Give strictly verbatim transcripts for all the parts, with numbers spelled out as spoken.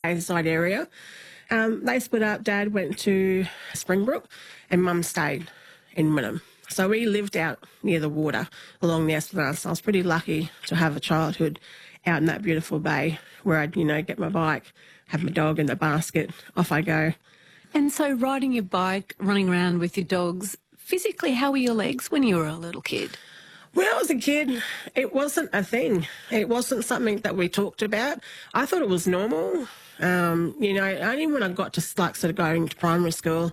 Painside area. Um, they split up. Dad went to Springbrook and Mum stayed in Wynnum. So we lived out near the water along the Esplanade. So I was pretty lucky to have a childhood out in that beautiful bay where I'd, you know, get my bike, have my dog in the basket, off I go. And so riding your bike, running around with your dogs, physically, how were your legs when you were a little kid? When I was a kid, it wasn't a thing. It wasn't something that we talked about. I thought it was normal. Um, you know, only when I got to like sort of going to primary school,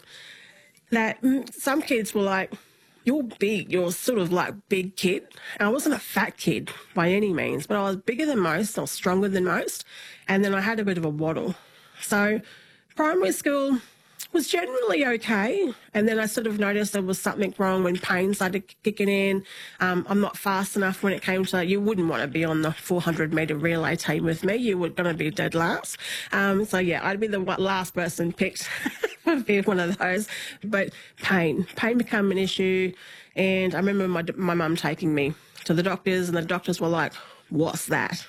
that mm, some kids were like, you're big, you're sort of like big kid. And I wasn't a fat kid by any means, but I was bigger than most, I was stronger than most, and then I had a bit of a waddle. So primary school was generally okay, and then I sort of noticed there was something wrong when pain started kicking in. Um, I'm not fast enough when it came to, you wouldn't want to be on the four hundred metre relay team with me. You were going to be dead last. Um, so, yeah, I'd be the last person picked to be one of those. But pain, pain became an issue, and I remember my my mum taking me to the doctors, and the doctors were like, what's that?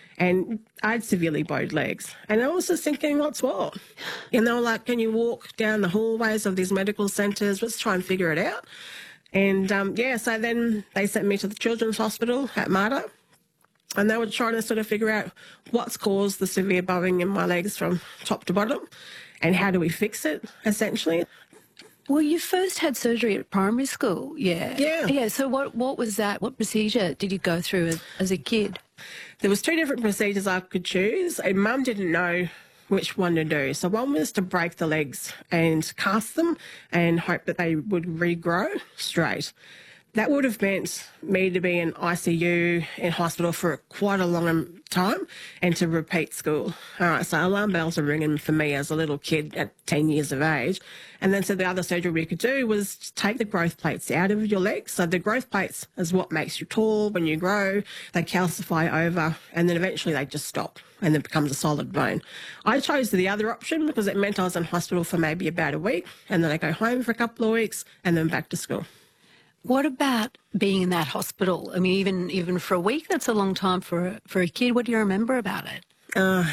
And I had severely bowed legs. And I was just thinking, what's what? And they were like, can you walk down the hallways of these medical centres? Let's try and figure it out. And, um, yeah, so then they sent me to the Children's Hospital at Mater. And they were trying to sort of figure out what's caused the severe bowing in my legs from top to bottom and how do we fix it, essentially. Well, you first had surgery at primary school, yeah. Yeah. Yeah, so what, what was that? What procedure did you go through as, as a kid? There was two different procedures I could choose, and Mum didn't know which one to do. So one was to break the legs and cast them and hope that they would regrow straight. That would have meant me to be in I C U in hospital for quite a long time and to repeat school. All right, so alarm bells are ringing for me as a little kid at ten years of age. And then so the other surgery we could do was take the growth plates out of your legs. So the growth plates is what makes you tall when you grow. They calcify over and then eventually they just stop and it becomes a solid bone. I chose the other option because it meant I was in hospital for maybe about a week and then I go home for a couple of weeks and then back to school. What about being in that hospital? I mean, even even for a week, that's a long time for a, for a kid. What do you remember about it? Uh,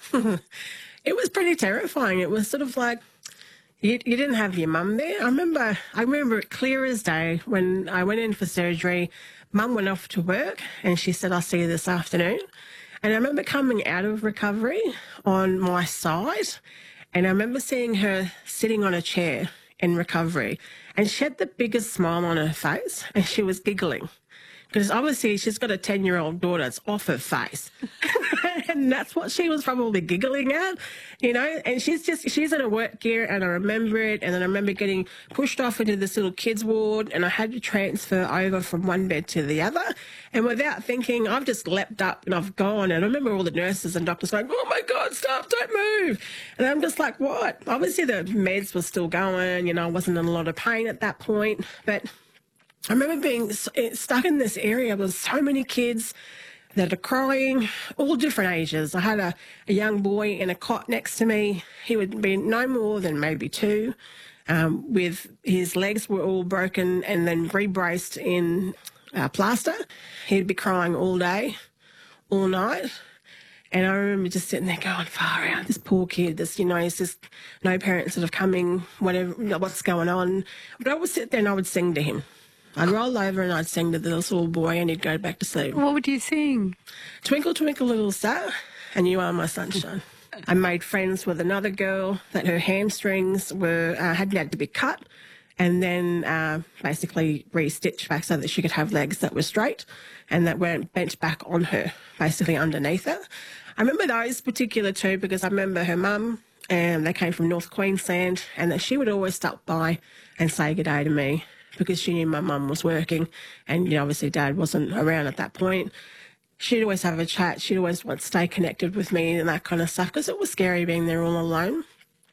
it was pretty terrifying. It was sort of like you, you didn't have your mum there. I remember, I remember it clear as day when I went in for surgery. Mum went off to work and she said, I'll see you this afternoon. And I remember coming out of recovery on my side and I remember seeing her sitting on a chair in recovery and she had the biggest smile on her face and she was giggling because obviously she's got a ten-year-old daughter. It's off her face. And that's what she was probably giggling at, you know, and she's just, she's in a work gear and I remember it. And then I remember getting pushed off into this little kids ward and I had to transfer over from one bed to the other. And without thinking, I've just leapt up and I've gone. And I remember all the nurses and doctors going, oh my God, stop, don't move. And I'm just like, what? Obviously the meds were still going, you know, I wasn't in a lot of pain at that point. But I remember being stuck in this area with so many kids that are crying, all different ages. I had a, a young boy in a cot next to me. He would be no more than maybe two, um, with his legs were all broken and then re-braced in uh, plaster. He'd be crying all day, all night. And I remember just sitting there going, far out, this poor kid, this, you know, it's just no parents that are coming, whatever, you know, what's going on. But I would sit there and I would sing to him. I'd roll over and I'd sing to this little boy and he'd go back to sleep. What would you sing? Twinkle, twinkle, little star, and you are my sunshine. I made friends with another girl that her hamstrings were uh, hadn't had to be cut and then uh, basically re-stitched back so that she could have legs that were straight and that weren't bent back on her, basically underneath her. I remember those particular two because I remember her mum and they came from North Queensland and that she would always stop by and say good day to me, because she knew my mum was working and, you know, obviously Dad wasn't around at that point. She'd always have a chat. She'd always want to stay connected with me and that kind of stuff because it was scary being there all alone.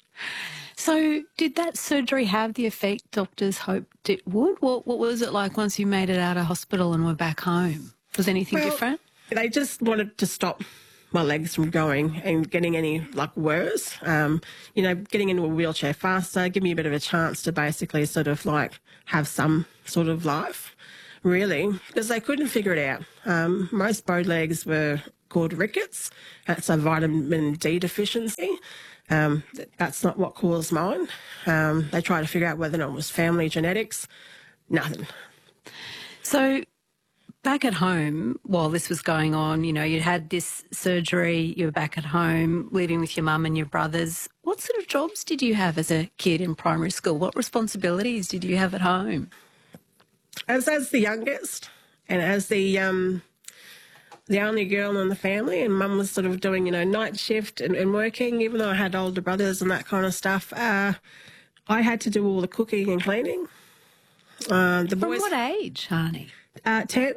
So did that surgery have the effect doctors hoped it would? What, what was it like once you made it out of hospital and were back home? Was anything well, different? They just wanted to stop my legs from going and getting any, like, worse. Um, you know, getting into a wheelchair faster, give me a bit of a chance to basically sort of, like, have some sort of life, really, because they couldn't figure it out. Um, most bowed legs were called rickets. That's a vitamin D deficiency. Um, that's not what caused mine. Um, they tried to figure out whether or not it was family genetics. Nothing. So back at home, while this was going on, you know, you had this surgery, you were back at home, living with your mum and your brothers. What sort of jobs did you have as a kid in primary school? What responsibilities did you have at home? As as the youngest and as the um, the only girl in the family, and mum was sort of doing, you know, night shift and, and working, even though I had older brothers and that kind of stuff, uh, I had to do all the cooking and cleaning. Uh, the From boys, what age, Hani? Uh, ten.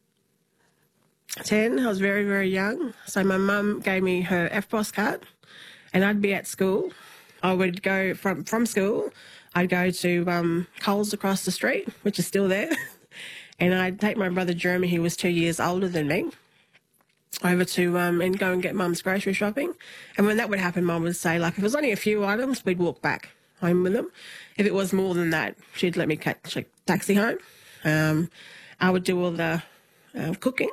ten. I was very, very young. So my mum gave me her F B O S card and I'd be at school. I would go from, from school, I'd go to um, Coles across the street, which is still there, and I'd take my brother Jeremy, who was two years older than me, over to um, and go and get mum's grocery shopping. And when that would happen, mum would say, like, if it was only a few items, we'd walk back home with them. If it was more than that, she'd let me catch a taxi home. Um, I would do all the uh, cooking.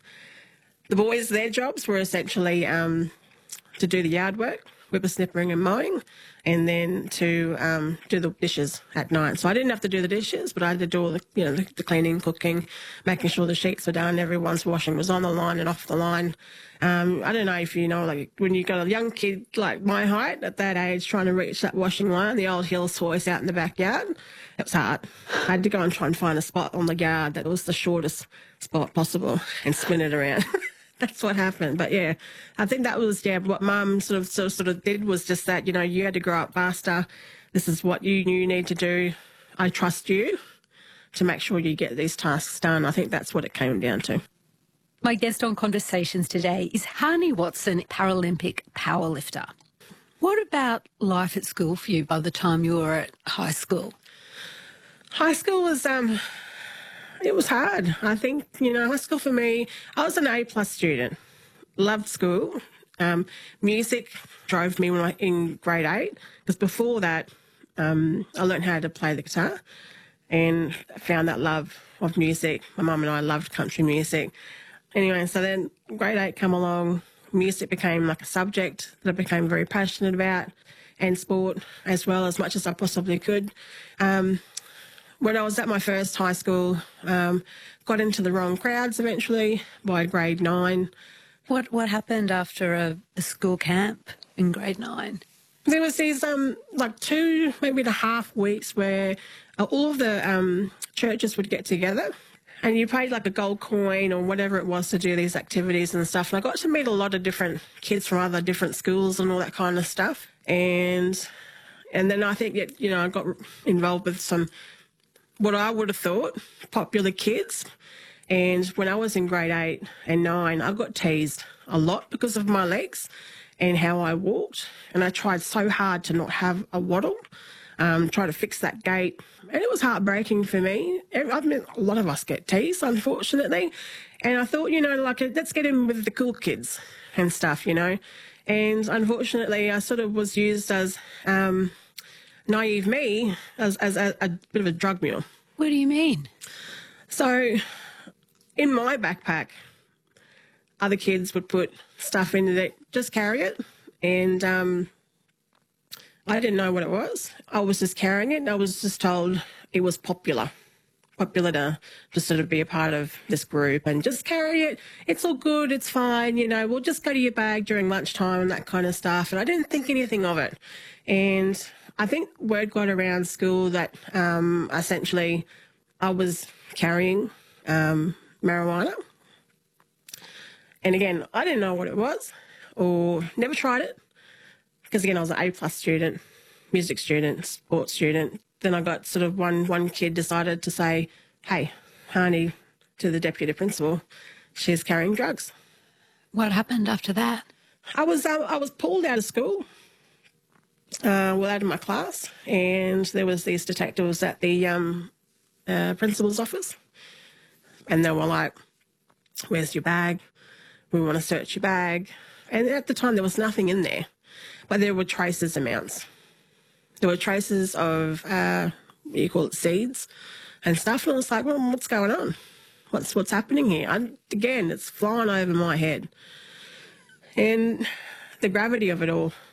The boys, their jobs were essentially um, to do the yard work, whippersnippering and mowing, and then to um, do the dishes at night. So I didn't have to do the dishes, but I had to do all the, you know, the, the cleaning, cooking, making sure the sheets were done, everyone's washing was on the line and off the line. Um, I don't know if you know, like when you got a young kid like my height at that age trying to reach that washing line, the old Hills hoist out in the backyard, it was hard. I had to go and try and find a spot on the yard that was the shortest spot possible and spin it around. That's what happened. But yeah, I think that was, yeah, what mum sort of, sort of sort of did was just that, you know, you had to grow up faster. This is what you, you need to do. I trust you to make sure you get these tasks done. I think that's what it came down to. My guest on Conversations today is Hani Watson, Paralympic powerlifter. What about life at school for you by the time you were at high school? High school was, um, it was hard. I think, you know, high school for me, I was an A plus student. Loved school. Um, music drove me when I in grade eight, because before that, um, I learned how to play the guitar and found that love of music. My mum and I loved country music. Anyway, so then grade eight come along, music became like a subject that I became very passionate about, and sport as well, as much as I possibly could. Um, When I was at my first high school, um, got into the wrong crowds eventually by grade nine. What what happened after a, a school camp in grade nine? There was these um like two, maybe and a half weeks where uh, all of the um, churches would get together and you paid like a gold coin or whatever it was to do these activities and stuff. And I got to meet a lot of different kids from other different schools and all that kind of stuff. And and then I think, you know, I got involved with some what I would have thought popular kids. And when I was in grade eight and nine, I got teased a lot because of my legs and how I walked. And I tried so hard to not have a waddle, um, try to fix that gait. And it was heartbreaking for me. I mean, a lot of us get teased, unfortunately. And I thought, you know, like, let's get in with the cool kids and stuff, you know. And unfortunately, I sort of was used as um, naive me, as, as a, a bit of a drug mule. What do you mean? So in my backpack, other kids would put stuff in it, just carry it. And um, I didn't know what it was. I was just carrying it and I was just told it was popular. Popular to, to sort of be a part of this group and just carry it. It's all good. It's fine. You know, we'll just go to your bag during lunchtime and that kind of stuff. And I didn't think anything of it. And I think word got around school that um, essentially I was carrying um, marijuana. And again, I didn't know what it was or never tried it because, again, I was an A-plus student, music student, sports student. Then I got sort of one one kid decided to say, hey, Hani, to the deputy principal, she's carrying drugs. What happened after that? I was uh, I was pulled out of school, uh, well, out of my class, and there was these detectives at the um, uh, principal's office, and they were like, where's your bag? We want to search your bag. And at the time, there was nothing in there, but there were traces amounts. There were traces of, uh, what do you call it, seeds and stuff. And I was like, well, what's going on? What's what's happening here? I, again, it's flying over my head. And the gravity of it all.